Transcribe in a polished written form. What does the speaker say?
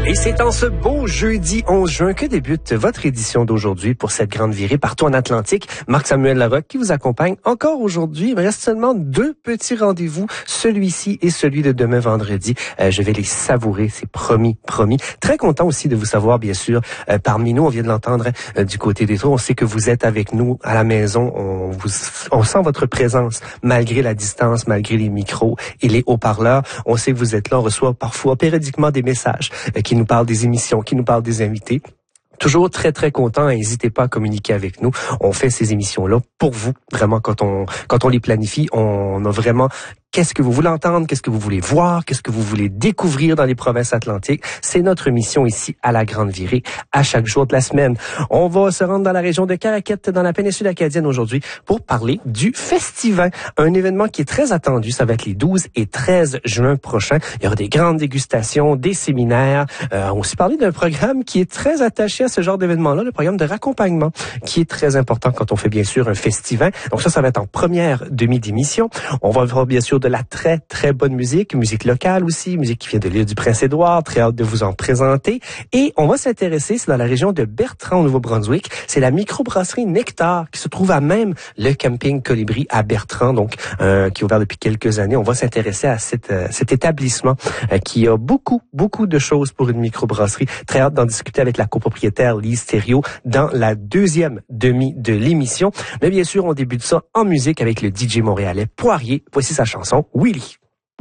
Et c'est en ce beau jeudi 11 juin que débute votre édition d'aujourd'hui pour cette grande virée partout en Atlantique. Marc-Samuel Larocque qui vous accompagne encore aujourd'hui. Il me reste seulement 2 petits rendez-vous, celui-ci et celui de demain vendredi. Je vais les savourer, c'est promis. Très content aussi de vous savoir, bien sûr, parmi nous. On vient de l'entendre du côté des tours. On sait que vous êtes avec nous à la maison. On sent votre présence malgré la distance, malgré les micros et les haut-parleurs. On sait que vous êtes là. On reçoit parfois périodiquement des messages qui nous parlent des émissions, qui nous parlent des invités. Toujours très, très content. N'hésitez pas à communiquer avec nous. On fait ces émissions-là pour vous. Vraiment, quand on les planifie, on a vraiment... Qu'est-ce que vous voulez entendre? Qu'est-ce que vous voulez voir? Qu'est-ce que vous voulez découvrir dans les provinces atlantiques? C'est notre mission ici à la Grande Virée, à chaque jour de la semaine. On va se rendre dans la région de Caraquette, dans la péninsule acadienne aujourd'hui, pour parler du Festivin, un événement qui est très attendu. Ça va être les 12 et 13 juin prochains. Il y aura des grandes dégustations, des séminaires. On va aussi parler d'un programme qui est très attaché à ce genre d'événement-là, le programme de raccompagnement, qui est très important quand on fait bien sûr un Festivin. Donc ça va être en première demi d'émission. On va voir bien sûr de la très, très bonne musique locale aussi, musique qui vient de l'île du Prince-Édouard, très hâte de vous en présenter. Et on va s'intéresser, c'est dans la région de Bertrand, au Nouveau-Brunswick, c'est la microbrasserie Nectar qui se trouve à même le camping Colibri à Bertrand, donc qui est ouvert depuis quelques années. On va s'intéresser à cet établissement qui a beaucoup de choses pour une microbrasserie. Très hâte d'en discuter avec la copropriétaire Lise Thériault dans la deuxième demi de l'émission. Mais bien sûr, on débute ça en musique avec le DJ montréalais Poirier. Voici sa chanson Willy.